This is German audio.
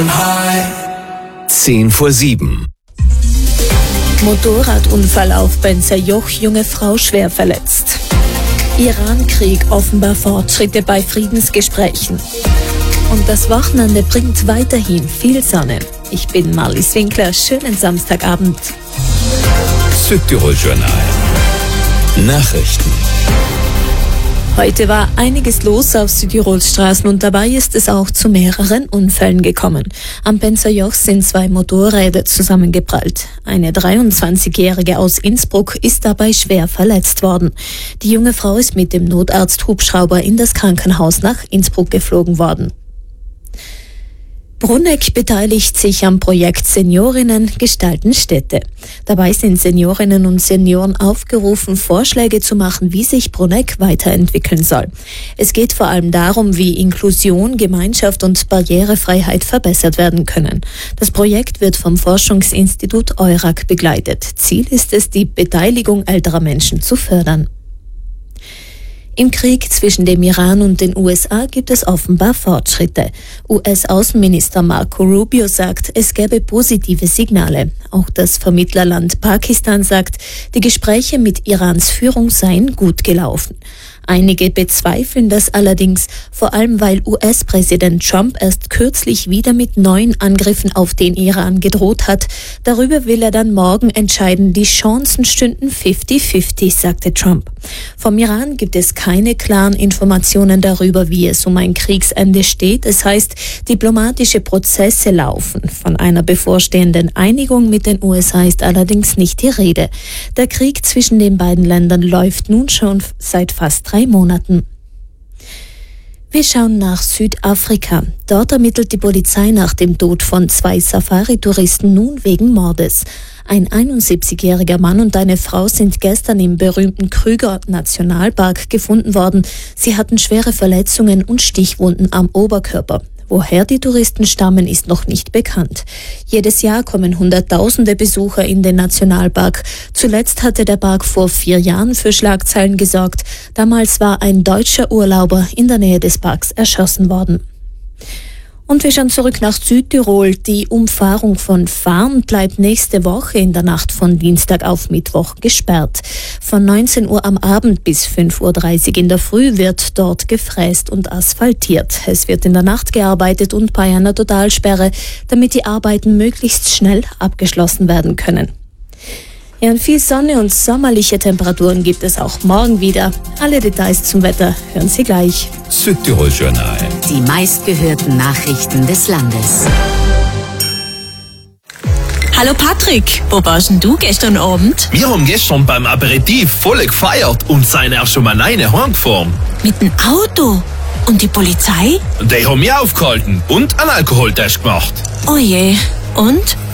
6:50. Motorradunfall auf Benserjoch, junge Frau schwer verletzt. Irankrieg, offenbar Fortschritte bei Friedensgesprächen. Und das Wochenende bringt weiterhin viel Sonne. Ich bin Marlies Winkler, schönen Samstagabend. Südtirol Journal. Nachrichten. Heute war einiges los auf Südtirols Straßen und dabei ist es auch zu mehreren Unfällen gekommen. Am Benserjoch sind 2 Motorräder zusammengeprallt. Eine 23-Jährige aus Innsbruck ist dabei schwer verletzt worden. Die junge Frau ist mit dem Notarzt-Hubschrauber in das Krankenhaus nach Innsbruck geflogen worden. Bruneck beteiligt sich am Projekt Seniorinnen gestalten Städte. Dabei sind Seniorinnen und Senioren aufgerufen, Vorschläge zu machen, wie sich Bruneck weiterentwickeln soll. Es geht vor allem darum, wie Inklusion, Gemeinschaft und Barrierefreiheit verbessert werden können. Das Projekt wird vom Forschungsinstitut EURAG begleitet. Ziel ist es, die Beteiligung älterer Menschen zu fördern. Im Krieg zwischen dem Iran und den USA gibt es offenbar Fortschritte. US-Außenminister Marco Rubio sagt, es gäbe positive Signale. Auch das Vermittlerland Pakistan sagt, die Gespräche mit Irans Führung seien gut gelaufen. Einige bezweifeln das allerdings, vor allem weil US-Präsident Trump erst kürzlich wieder mit neuen Angriffen auf den Iran gedroht hat. Darüber will er dann morgen entscheiden. Die Chancen stünden 50-50, sagte Trump. Vom Iran gibt es keine klaren Informationen darüber, wie es um ein Kriegsende steht. Es heißt, diplomatische Prozesse laufen. Von einer bevorstehenden Einigung mit den USA ist allerdings nicht die Rede. Der Krieg zwischen den beiden Ländern läuft nun schon seit fast 3 Monaten. Wir schauen nach Südafrika. Dort ermittelt die Polizei nach dem Tod von 2 Safari-Touristen nun wegen Mordes. Ein 71-jähriger Mann und eine Frau sind gestern im berühmten Kruger-Nationalpark gefunden worden. Sie hatten schwere Verletzungen und Stichwunden am Oberkörper. Woher die Touristen stammen, ist noch nicht bekannt. Jedes Jahr kommen Hunderttausende Besucher in den Nationalpark. Zuletzt hatte der Park vor 4 Jahren für Schlagzeilen gesorgt. Damals war ein deutscher Urlauber in der Nähe des Parks erschossen worden. Und wir schauen zurück nach Südtirol. Die Umfahrung von Farn bleibt nächste Woche in der Nacht von Dienstag auf Mittwoch gesperrt. Von 19 Uhr am Abend bis 5:30 Uhr in der Früh wird dort gefräst und asphaltiert. Es wird in der Nacht gearbeitet und bei einer Totalsperre, damit die Arbeiten möglichst schnell abgeschlossen werden können. Ja, und viel Sonne und sommerliche Temperaturen gibt es auch morgen wieder. Alle Details zum Wetter hören Sie gleich. Südtirol Journal. Die meistgehörten Nachrichten des Landes. Hallo Patrick, wo warst denn du gestern Abend? Wir haben gestern beim Aperitif voll gefeiert und sind auch schon mal alleine heimgefahren. Mit dem Auto? Und die Polizei? Die haben mich aufgehalten und einen Alkoholtest gemacht. Oh je, und?